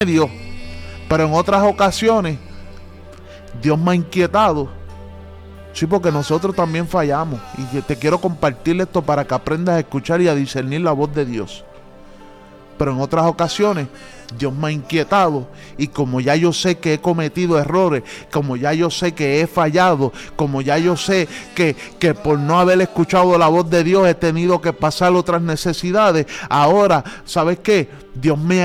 Dios. Pero en otras ocasiones, Dios me ha inquietado. Sí, porque nosotros también fallamos. Y te quiero compartir esto para que aprendas a escuchar y a discernir la voz de Dios. Pero en otras ocasiones Dios me ha inquietado, y como ya yo sé que he cometido errores, como ya yo sé que he fallado, como ya yo sé que por no haber escuchado la voz de Dios he tenido que pasar otras necesidades, ahora, ¿sabes qué? Dios me